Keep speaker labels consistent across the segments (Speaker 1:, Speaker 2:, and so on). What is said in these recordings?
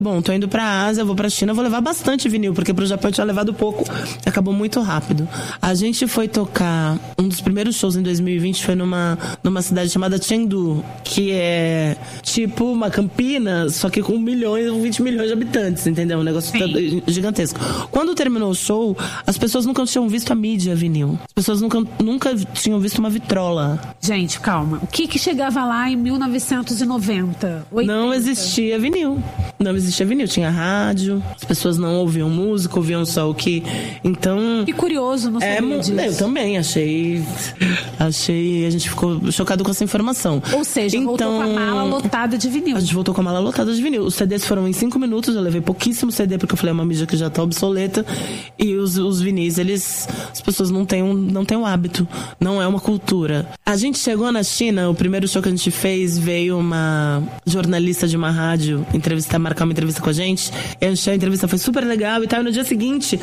Speaker 1: bom, tô indo pra Ásia, vou pra China, vou levar bastante vinil, porque pro Japão eu tinha levado pouco, acabou muito rápido. A gente foi tocar, um dos primeiros shows em 2020 foi numa cidade chamada Chengdu, que é tipo uma Campinas, só que com 20 milhões de habitantes, entendeu? Um negócio gigantesco. Quando terminou o show, as pessoas nunca tinham visto a mídia vinil. As pessoas nunca tinham visto uma vitrola.
Speaker 2: Gente, calma. O que chegava lá em 1990? 80?
Speaker 1: Não existia vinil. Não existia vinil. Tinha rádio. As pessoas não ouviam música, ouviam só o que... Então...
Speaker 2: Que curioso, não sabia disso.
Speaker 1: Eu também achei... A gente ficou chocado com essa informação.
Speaker 2: Ou seja, voltou com a mala lotada de vinil.
Speaker 1: A gente voltou com a mala lotada de vinil. Os CDs foram em 5 minutos. Eu levei pouquíssimo CD, porque eu falei, é uma mídia que já tá obsoleta. E os vinis, as pessoas não têm o hábito. Não é uma cultura. A gente chegou na China, o primeiro show que a gente fez, veio uma jornalista de uma rádio marcar uma entrevista com a gente. E a entrevista foi super legal e tal. E no dia seguinte,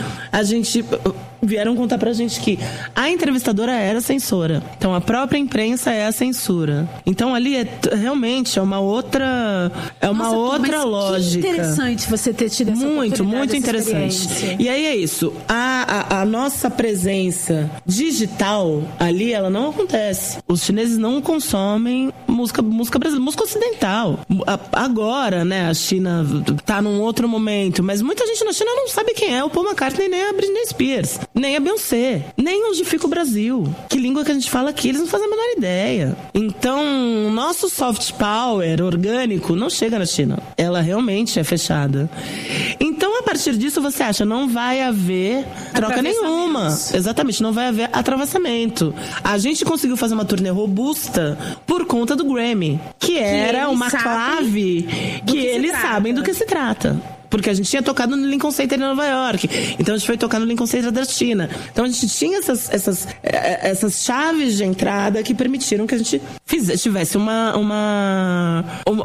Speaker 1: vieram contar pra gente que a entrevistadora era censora. Então a própria imprensa é a censura. Então ali realmente é uma outra lógica.
Speaker 2: Que interessante você ter tido essa oportunidade,
Speaker 1: muito interessante. E aí é isso. A nossa presença digital ali, ela não acontece. Os chineses não consomem música brasileira, música ocidental. Agora, né, a China tá num outro momento, mas muita gente na China não sabe quem é o Paul McCartney, nem a Britney Spears, nem a Beyoncé, nem onde fica o Brasil. Que língua que a gente fala aqui, eles não fazem a menor ideia. Então, o nosso soft power orgânico não chega na China. Ela realmente é fechada. Então, a partir disso, você acha, não vai haver troca nenhuma. Exatamente, não vai haver atravessamento. A gente conseguiu fazer uma turnê robusta por conta do Grammy, que era uma clave que eles sabem do que se trata. Porque a gente tinha tocado no Lincoln Center em Nova York. Então a gente foi tocar no Lincoln Center da China. Então a gente tinha essas chaves de entrada que permitiram que a gente tivesse uma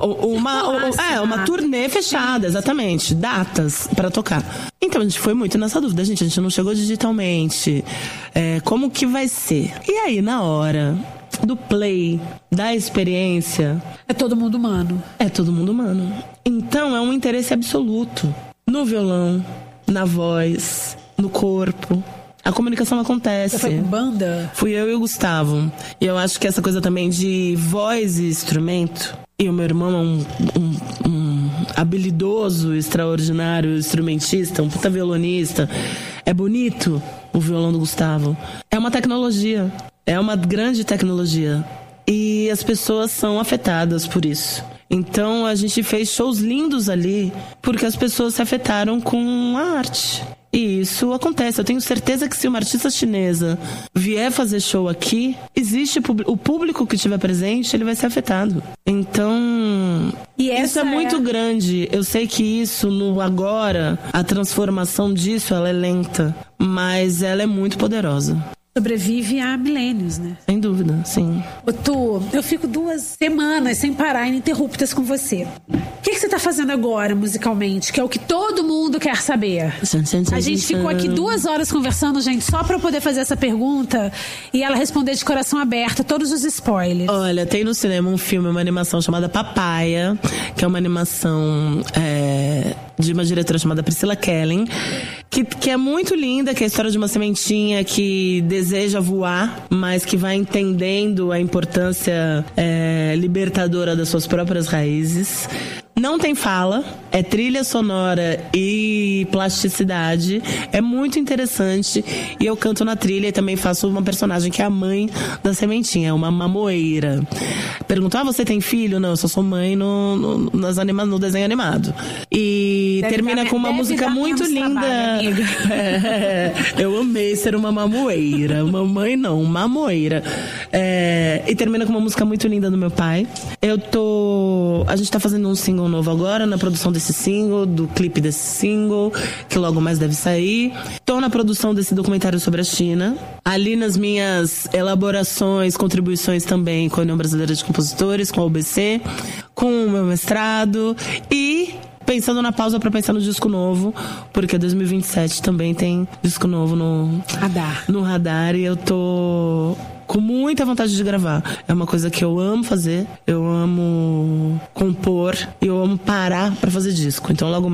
Speaker 1: turnê fechada, exatamente. Datas pra tocar. Então a gente foi muito nessa dúvida, a gente não chegou digitalmente. Como que vai ser? E aí, na hora do play, da experiência...
Speaker 2: É todo mundo humano.
Speaker 1: É todo mundo humano. Então é um interesse absoluto. No violão, na voz, no corpo. A comunicação acontece.
Speaker 2: Você foi com banda?
Speaker 1: Fui eu e o Gustavo. E eu acho que essa coisa também de voz e instrumento... E o meu irmão é um habilidoso, extraordinário instrumentista, um puta violonista. É bonito o violão do Gustavo. É uma tecnologia. É uma grande tecnologia. E as pessoas são afetadas por isso. Então a gente fez shows lindos ali porque as pessoas se afetaram com a arte. E isso acontece. Eu tenho certeza que se uma artista chinesa vier fazer show aqui, existe o público que estiver presente, ele vai ser afetado. Então, isso é muito grande. Eu sei que isso, no agora, a transformação disso, ela é lenta. Mas ela é muito poderosa.
Speaker 2: Sobrevive há milênios, né?
Speaker 1: Sem dúvida, sim.
Speaker 2: Tu, eu fico 2 semanas sem parar, ininterruptas com você. O que você tá fazendo agora, musicalmente? Que é o que todo mundo quer saber. A gente ficou aqui 2 horas conversando, gente, só pra eu poder fazer essa pergunta e ela responder de coração aberto todos os spoilers.
Speaker 1: Olha, tem no cinema um filme, uma animação chamada Papaya, que é uma animação de uma diretora chamada Priscilla Kellen, que é muito linda, que é a história de uma sementinha que deseja voar, mas que vai entendendo a importância libertadora das suas próprias raízes. Não tem fala, é trilha sonora e plasticidade, é muito interessante. E eu canto na trilha e também faço uma personagem que é a mãe da sementinha, uma mamoeira. Perguntou, você tem filho? Não, eu só sou mãe no desenho animado. E termina com uma música muito linda. Eu amei ser uma mamoeira. Mamãe não, mamoeira. E termina com uma música muito linda do meu pai. A gente tá fazendo um single novo agora, na produção desse single, do clipe desse single, que logo mais deve sair. Tô na produção desse documentário sobre a China. Ali nas minhas elaborações, contribuições também com a União Brasileira de Compositores, com a UBC, com o meu mestrado e pensando na pausa pra pensar no disco novo, porque 2027 também tem disco novo no radar. E eu tô com muita vontade de gravar. É uma coisa que eu amo fazer, eu amo compor e eu amo parar pra fazer disco. Então logo